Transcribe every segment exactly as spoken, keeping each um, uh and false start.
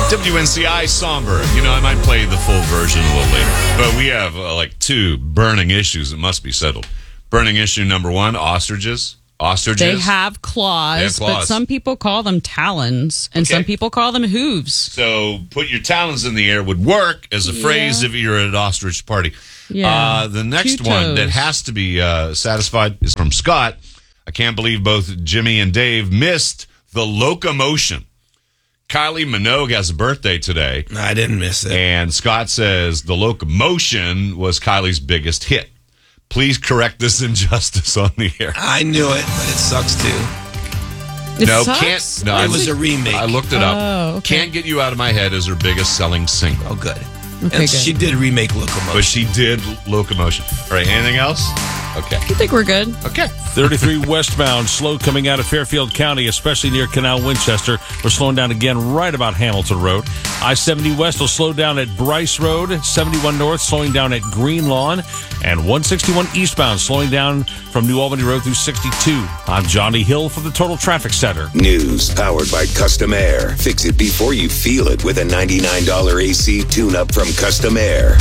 W N C I Somber. You know, I might play the full version a little later. But we have uh, like two burning issues that must be settled. Burning issue number one, ostriches. Ostriches. They have claws, They have claws. but some people call them talons, and Okay. some people call them hooves. So put your talons in the air would work as a phrase Yeah. if you're at an ostrich party. Yeah. Uh, the next Two one that toes. has to be uh, satisfied is from Scott. I can't believe both Jimmy and Dave missed the locomotion. Kylie Minogue has a birthday today. No, I didn't miss it. And Scott says the locomotion was Kylie's biggest hit. Please correct this injustice on the air. I knew it, but it sucks too. It no, sucks? can't. No, I It was looked- a remake. I looked it up. Oh, okay. Can't Get You Out of My Head is her biggest selling single. Oh, good. Okay, and good. she did remake Locomotion. But she did Locomotion. All right, anything else? Okay. I think we're good. Okay. thirty-three westbound, slow coming out of Fairfield County, especially near Canal Winchester. We're slowing down again right about Hamilton Road. I seventy West will slow down at Bryce Road. seventy-one North slowing down at Green Lawn. And one sixty-one eastbound slowing down from New Albany Road through sixty-two. I'm Johnny Hill for the Total Traffic Center. News powered by Custom Air. Fix it before you feel it with a ninety-nine dollars A C tune-up from Custom Air.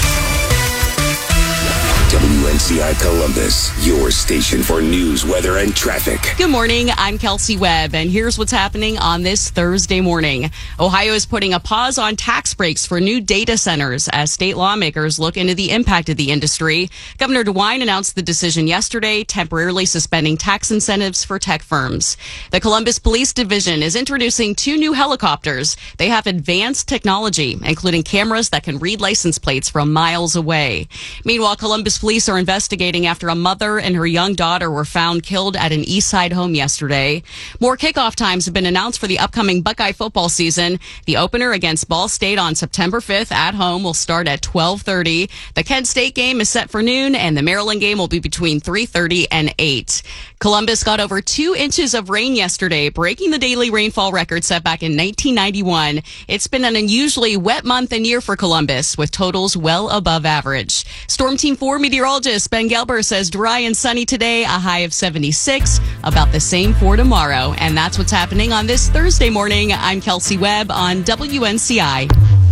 W N C I Columbus, your station for news, weather, and traffic. Good morning. I'm Kelsey Webb, and here's what's happening on this Thursday morning. Ohio is putting a pause on tax breaks for new data centers as state lawmakers look into the impact of the industry. Governor DeWine announced the decision yesterday, temporarily suspending tax incentives for tech firms. The Columbus Police Division is introducing two new helicopters. They have advanced technology, including cameras that can read license plates from miles away. Meanwhile, Columbus Police are investigating after a mother and her young daughter were found killed at an East Side home yesterday. More kickoff times have been announced for the upcoming Buckeye football season. The opener against Ball State on September fifth at home will start at twelve thirty. The Kent State game is set for noon, and the Maryland game will be between three thirty and eight. Columbus got over two inches of rain yesterday, breaking the daily rainfall record set back in nineteen ninety-one. It's been an unusually wet month and year for Columbus, with totals well above average. Storm Team four meteorologist Ben Gelber says dry and sunny today, a high of seventy-six, about the same for tomorrow. And that's what's happening on this Thursday morning. I'm Kelsey Webb on W N C I.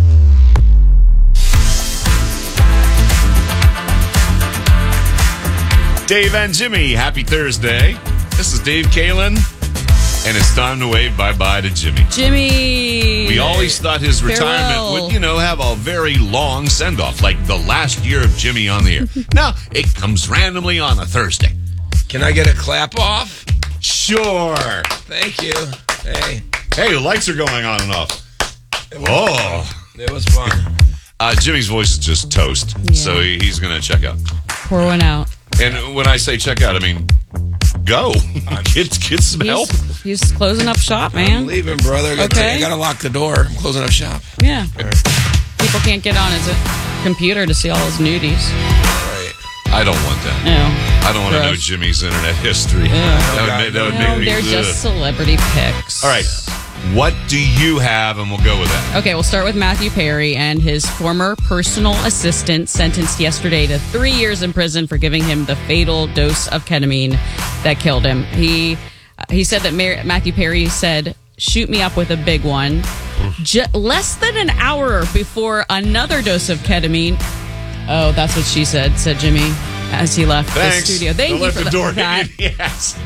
Dave and Jimmy, happy Thursday. This is Dave Kalin, and it's time to wave bye-bye to Jimmy. Jimmy! We always thought his retirement Farewell. would, you know, have a very long send-off, like the last year of Jimmy on the air. Now, it comes randomly on a Thursday. Can I get a clap off? Sure. Thank you. Hey. Hey, the lights are going on and off. It was Oh. fun. It was fun. Uh, Jimmy's voice is just toast, Yeah. so he- he's going to check out. Pour one out. And when I say check out, I mean go. get, get some help. He's, he's closing up shop, I'm man. leaving, brother. I gotta, Okay. I gotta lock the door. I'm closing up shop. Yeah. People can't get on his computer to see all his nudies. Right. I don't want that. No. I don't want to know Gross. Jimmy's internet history. Yeah. That would, make, that would No, make me... they're ugh. just celebrity pics. All right. What do you have? And we'll go with that. Okay, we'll start with Matthew Perry and his former personal assistant sentenced yesterday to three years in prison for giving him the fatal dose of ketamine that killed him. He he said that Mar- Matthew Perry said, "Shoot me up with a big one." J- less than an hour before another dose of ketamine. Oh, that's what she said, said Jimmy as he left Thanks. the studio. Thank Don't you let for the the- door that. hit you. Yes.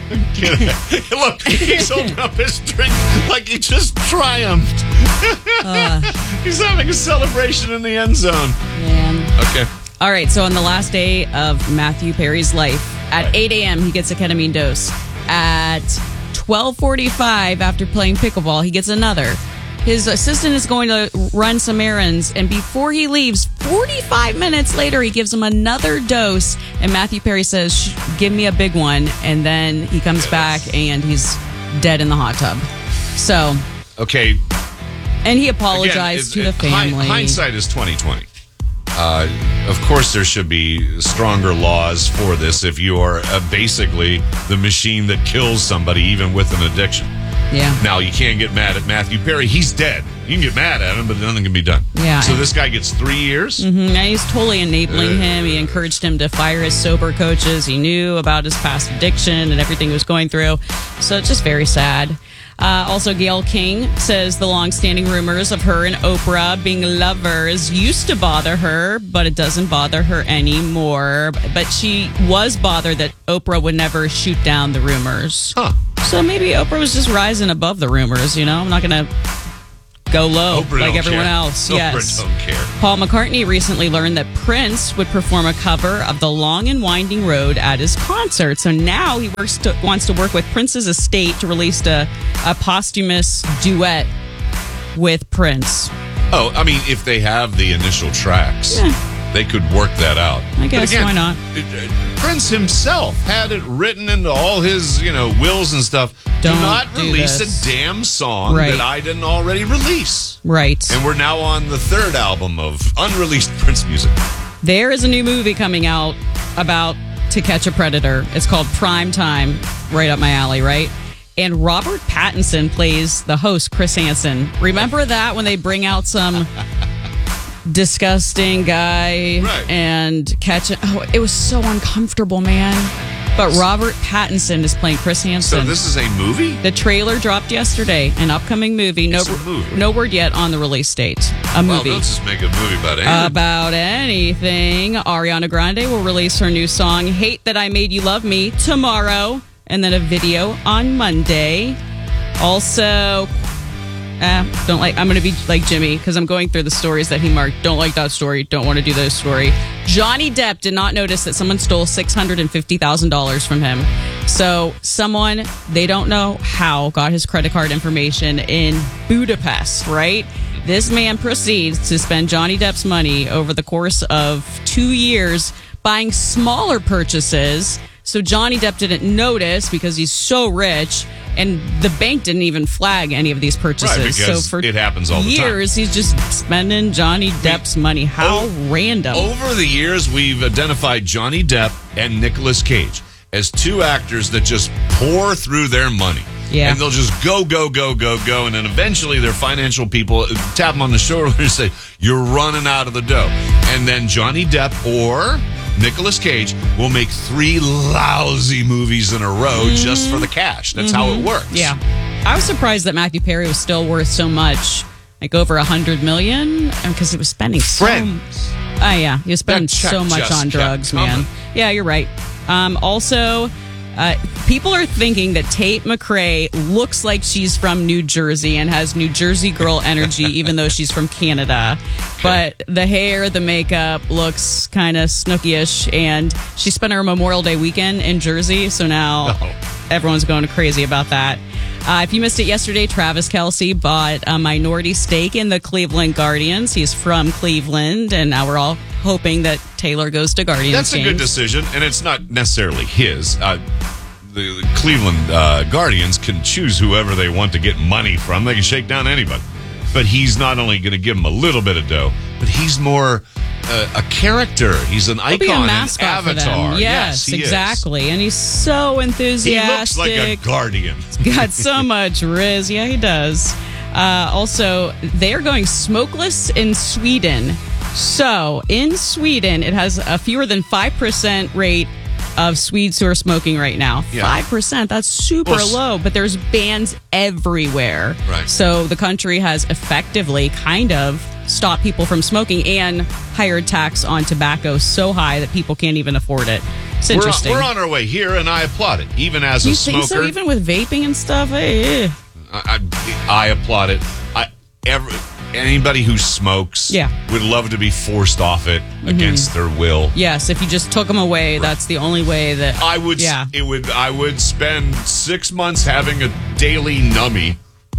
Look, he's holding up his drink like he just triumphed. Uh. He's having a celebration in the end zone. Man. Okay. All right, so on the last day of Matthew Perry's life, at eight a.m., he gets a ketamine dose. At twelve forty-five, after playing pickleball, he gets another. His assistant is going to run some errands, and before he leaves, forty-five minutes later, he gives him another dose, and Matthew Perry says, "Shh, give me a big one," and then he comes back, and he's dead in the hot tub. So, Okay. and he Again, apologized it- to the it- hi- family. Hindsight is twenty twenty. Uh, of course, there should be stronger laws for this if you are uh, basically the machine that kills somebody, even with an addiction. Yeah. Now, you can't get mad at Matthew Perry. He's dead. You can get mad at him, but nothing can be done. Yeah. So this guy gets three years? Mm, and he's totally enabling him. He encouraged him to fire his sober coaches. He knew about his past addiction and everything he was going through. So it's just very sad. Uh, also, Gayle King says the long-standing rumors of her and Oprah being lovers used to bother her, but it doesn't bother her anymore. But she was bothered that Oprah would never shoot down the rumors. Huh. So maybe Oprah was just rising above the rumors, you know? I'm not going to go low Oprah like don't everyone care. else. Oprah Yes. don't care. Paul McCartney recently learned that Prince would perform a cover of The Long and Winding Road at his concert. So now he works to, wants to work with Prince's estate to release a, a posthumous duet with Prince. Oh, I mean, if they have the initial tracks, Yeah. they could work that out. I But guess, again, why not? it- it- Prince himself had it written into all his, you know, wills and stuff. Don't do not do release this. a damn song Right. that I didn't already release. Right. And we're now on the third album of unreleased Prince music. There is a new movie coming out about To Catch a Predator. It's called Prime Time, right up my alley, right? And Robert Pattinson plays the host, Chris Hansen. Remember that when they bring out some disgusting guy Right. and catch it? Oh, it was so uncomfortable, man. But Robert Pattinson is playing Chris Hansen. So this is a movie? The trailer dropped yesterday, an upcoming movie. No, It's a movie. no word yet on the release date. A Well, movie. they'll just make a movie about anything. About anything. Ariana Grande will release her new song, Hate That I Made You Love Me, tomorrow, and then a video on Monday. Also, eh, don't like, I'm going to be like Jimmy because I'm going through the stories that he marked. Don't like that story. Don't want to do this story. Johnny Depp did not notice that someone stole six hundred fifty thousand dollars from him. So someone, they don't know how, got his credit card information in Budapest, right? This man proceeds to spend Johnny Depp's money over the course of two years buying smaller purchases. So Johnny Depp didn't notice because he's so rich, and the bank didn't even flag any of these purchases. Right, because so for it happens all the time. years, he's just spending Johnny Depp's money. How Oh, random. Over the years, we've identified Johnny Depp and Nicolas Cage as two actors that just pour through their money. Yeah. And they'll just go, go, go, go, go. And then eventually their financial people tap them on the shoulder and say, you're running out of the dough. And then Johnny Depp or Nicolas Cage will make three lousy movies in a row Mm-hmm. just for the cash. That's how it works. Yeah. I was surprised that Matthew Perry was still worth so much, like over a hundred million, because he was spending so. Friends. Oh yeah, he was spending That check so much just on kept drugs, man. coming. Yeah, you're right. Um, also, uh, people are thinking that Tate McRae looks like she's from New Jersey and has New Jersey girl energy, even though she's from Canada. But the hair, the makeup looks kind of snooky-ish, and she spent her Memorial Day weekend in Jersey, so now Oh. everyone's going crazy about that. Uh, if you missed it yesterday, Travis Kelce bought a minority stake in the Cleveland Guardians. He's from Cleveland, and now we're all hoping that Taylor goes to Guardians That's a games. good decision, and it's not necessarily his. Uh, the Cleveland uh, Guardians can choose whoever they want to get money from. They can shake down anybody. But he's not only going to give them a little bit of dough, but he's more uh, a character. He's an He'll icon, be a an mascot for avatar. them. Yes, he is. exactly. And he's so He enthusiastic. looks like a guardian. Got so much riz. Yeah, he does. Uh, also, they're going smokeless in Sweden. So, in Sweden, it has a fewer than five percent rate of Swedes who are smoking right now. Yeah. five percent. That's super Well, s- low, but there's bans everywhere. Right. So, the country has effectively kind of stopped people from smoking and hired tax on tobacco so high that people can't even afford it. It's We're, interesting. we're on our way here, and I applaud it. Even as you a think smoker, so? Even with vaping and stuff? Hey, eh. I, I, I applaud it. I every, anybody who smokes Yeah. Mm-hmm. would love to be forced off it against their will. Yes, if you just took them away, that's the only way that I would. Yeah. It would. I would spend six months having a daily numbie.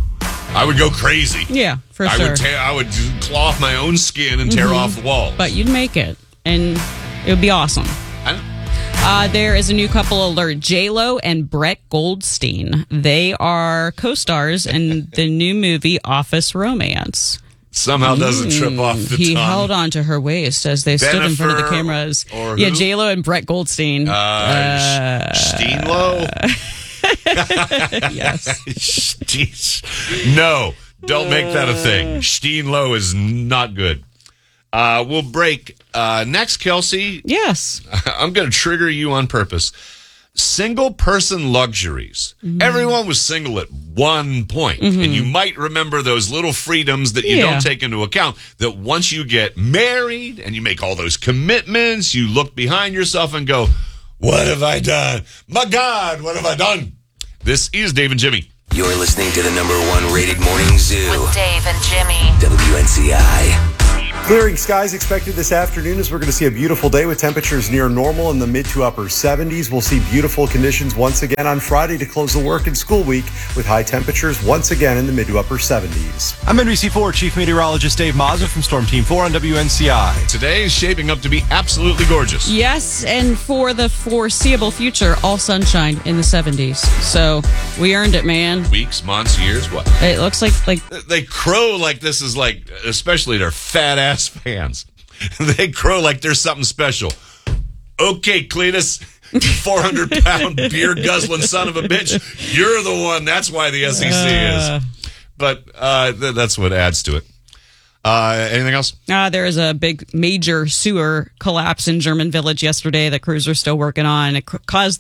I would go crazy. Yeah, for I sure. Mm-hmm. would. Tear, I would claw off my own skin and tear off the walls. But you'd make it, and it would be awesome. I don't- Uh, there is a new couple alert: J Lo and Brett Goldstein. They are co-stars in the new movie Office Romance. somehow doesn't trip off the He tongue. held on to her waist as they stood in front of the Jennifer cameras. or Yeah, who? J Lo and Brett Goldstein. Uh, Steenlo. yes. Jeez. No, don't make that a thing. Steenlo is not good. Uh, we'll break. Uh, next, Kelsey, Yes. I'm going to trigger you on purpose. single person luxuries. Mm-hmm. Everyone was single at one point, mm-hmm. and you might remember those little freedoms that you Yeah. don't take into account, that once you get married and you make all those commitments, you look behind yourself and go, what have I done? My God, what have I done? This is Dave and Jimmy. You're listening to the number one rated morning zoo. With Dave and Jimmy. W N C I. Clearing skies expected this afternoon as we're going to see a beautiful day with temperatures near normal in the mid to upper seventies. We'll see beautiful conditions once again on Friday to close the work and school week with high temperatures once again in the mid to upper seventies. I'm N B C four Chief Meteorologist Dave Mazza from Storm Team four on W N C I. Today is shaping up to be absolutely gorgeous. Yes, and for the foreseeable future, all sunshine in the seventies. So we earned it, man. Weeks, months, years, what? It looks like like They crow like this is like, especially their fat ass fans. They crow like there's something special. Okay, Cletus, four hundred pound beer guzzling son of a bitch. You're the one. That's why the S E C is. But uh, th- that's what adds to it. Uh, anything else? Uh, there is a big major sewer collapse in German Village yesterday that crews are still working on. It c- caused